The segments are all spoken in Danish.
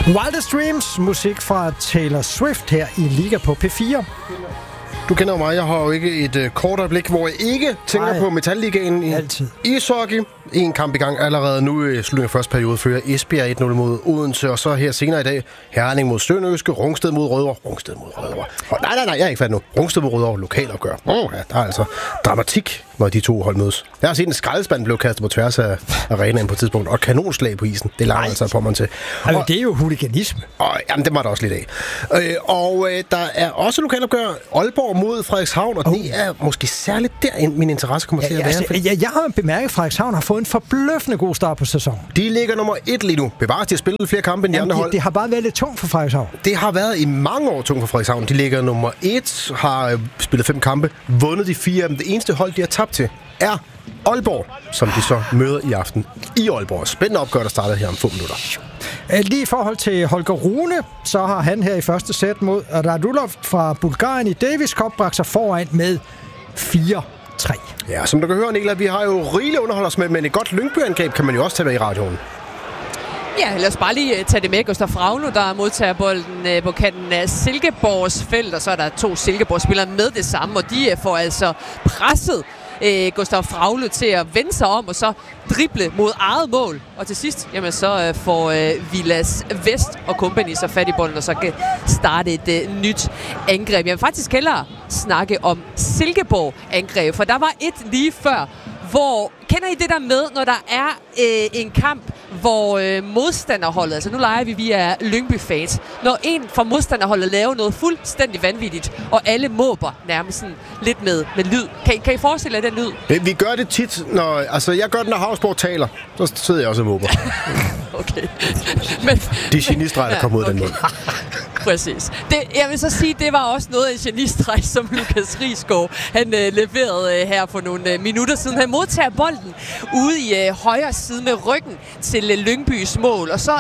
Wildest Dreams, musik fra Taylor Swift her i Liga på P4. Du kender mig, jeg har jo ikke et kort øjeblik, hvor jeg ikke tænker på Metalligaen i ishockey. En kamp i gang allerede nu i slutningen af første periode fører Esbjerg 1-0 mod Odense, og så her senere i dag Herning mod Sønderjyske, Rungsted mod Rødovre. Nej, jeg er ikke færdig nu. Rungsted mod Rødovre, lokalopgør. Ja, der er altså dramatik, når de to hold mødes. Jeg har set en skraldespand blev kastet på tværs af arenaen på et tidspunkt, og kanonslag på isen. Det lader altså på mig til. Altså, det er jo huliganisme. Jamen, det var der også lidt af. Der er også lokalopgør Aalborg mod Frederikshavn, og det er måske særligt der, min interesse kommer til at være. Jeg har bemærket, at Frederikshavn har fået en forbløffende god start på sæsonen. De ligger nummer 1 lige nu. Bevares, de har spillet flere kampe end de andre hold. Det har bare været lidt tungt for Frederikshavn. Det har været i mange år tungt for Frederikshavn. De ligger nummer 1, har spillet 5 kampe, vundet de 4 af dem. Det eneste hold, de har tabt til, er Aalborg, som de så møder i aften i Aalborg. Spændende opgør, der starter her om 5 minutter. Lige i forhold til Holger Rune, så har han her i første sæt mod Radulov fra Bulgarien i Davis Cup bragt sig foran med 4-3. Ja, som du kan høre, Niklas, vi har jo rigeligt underholdt os med, men et godt Lyngby-angreb kan man jo også tage med i radioen. Ja, lad os bare lige tage det med. Gustav Fraglo, der modtager bolden på kanten af Silkeborgs felt, og så er der 2 Silkeborg-spillere med det samme, og de får altså presset Gustav Fraglo til at vende sig om og så drible mod eget mål. Og til sidst, jamen så får Vilas Vest og company så fat i bolden, og så kan starte et nyt angreb. Jeg vil faktisk hellere snakke om Silkeborg-angreb, for der var et lige før, hvor, kender I det der med, når der er en kamp, hvor modstanderholdet, altså nu leger vi er Lyngby-fans, når en fra modstanderholdet laver noget fuldstændig vanvittigt, og alle måber nærmest sådan lidt med lyd. Kan I forestille jer den lyd? Vi gør det tit, jeg gør det, når Havsborg taler. Så sidder jeg også og måber. Okay. Men de genistreger, der kommer ud af den måde. Præcis. Jeg vil så sige, det var også noget af en genistreg, som Lukas Risgaard han leverede her for nogle minutter siden. Han modtager bolden ude i højre side med ryggen til Lyngbys mål, og så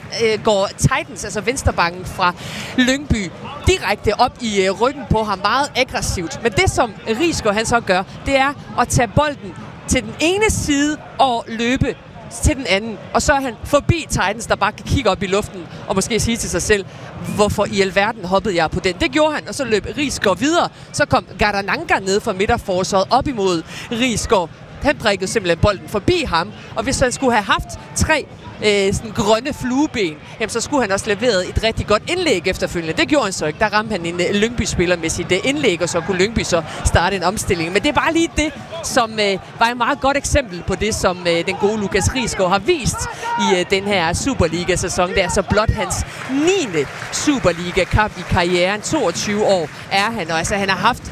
går Titans, altså venstrebacken fra Lyngby, direkte op i ryggen på ham, meget aggressivt. Men det, som Risgaard han så gør, det er at tage bolden til den ene side og løbe til den anden. Og så er han forbi Titans, der bare kan kigge op i luften og måske sige til sig selv, hvorfor i alverden hoppede jeg på den? Det gjorde han, og så løb Risgaard videre. Så kom Gardananga ned fra midterforsvaret op imod Risgaard. Han prikkede simpelthen bolden forbi ham, og hvis han skulle have haft 3 sådan grønne flueben, jamen, så skulle han også leveret et rigtig godt indlæg efterfølgende. Det gjorde han så ikke. Der ramte han en Lyngby-spiller med sit indlæg, og så kunne Lyngby så starte en omstilling. Men det er bare lige det, som var et meget godt eksempel på det, som den gode Lukas Risgaard har vist i den her Superliga-sæson. Det er så blot hans 9. Superliga-kamp i karrieren. 22 år er han, og altså han har haft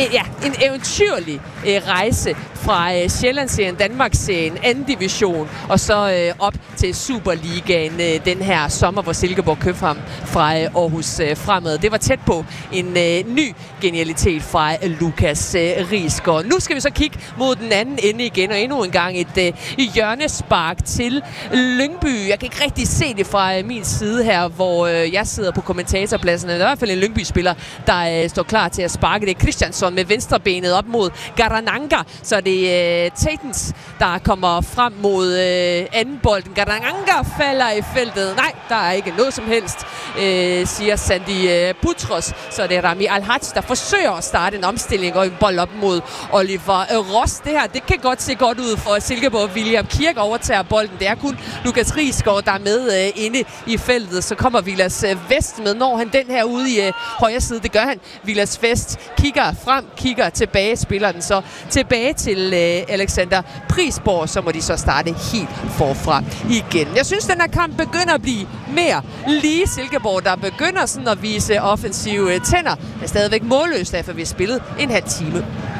en eventyrlig rejse fra Sjællandsserien, Danmarksserien, 2. division, og så op til Superligaen den her sommer, hvor Silkeborg købte ham fra Aarhus Fremad. Det var tæt på en ny genialitet fra Lukas Risgaard. Nu skal vi så kigge mod den anden ende igen, og endnu en gang et hjørnespark til Lyngby. Jeg kan ikke rigtig se det fra min side her, hvor jeg sidder på kommentatorpladsen. Der er i hvert fald en Lyngby-spiller, der står klar til at sparke. Det er Christiansson med venstrebenet op mod Gardananga, så det er Titans, der kommer frem mod anden bolden. Gardananga falder i feltet. Nej, der er ikke noget som helst, siger Sandy Butros. Så det er Rami Al-Haj, der forsøger at starte en omstilling og en bold op mod Oliver Ross. Det her, det kan godt se godt ud for Silkeborg. William Kirk overtager bolden. Det er kun Lukas Risgaard, der er med inde i feltet. Så kommer Vilas Vest med. Når han den her ude i højre side, det gør han. Vilas Vest kigger frem, kigger tilbage, spiller den så tilbage til Alexander Prisborg, så må de så starte helt forfra igen. Jeg synes, den her kamp begynder at blive mere lige Silkeborg, der begynder sådan at vise offensive tænder. Er stadigvæk målløst, efter vi har spillet en halv time.